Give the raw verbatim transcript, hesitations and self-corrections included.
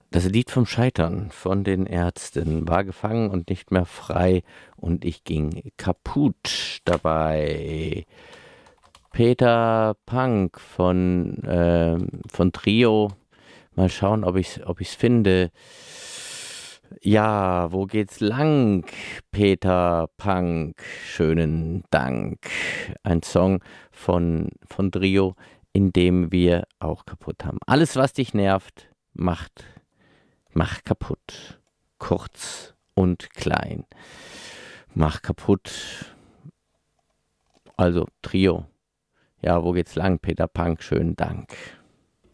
Das Lied vom Scheitern von den Ärzten war gefangen und nicht mehr frei und ich ging kaputt dabei. Peter Punk von, ähm, von Trio. Mal schauen, ob ich's, ob ich's finde. Ja, wo geht's lang? Peter Punk, schönen Dank. Ein Song von, von Trio, in dem wir auch kaputt haben. Alles, was dich nervt, macht Mach kaputt. Kurz und klein. Mach kaputt. Also Trio. Ja, wo geht's lang? Peter Punk, schönen Dank.